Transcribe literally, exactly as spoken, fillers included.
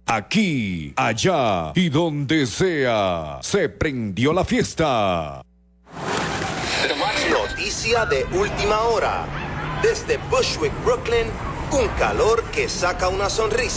Aquí, allá y donde sea, se prendió la fiesta. Noticia de última hora. Desde Bushwick, Brooklyn, un calor que saca una sonrisa.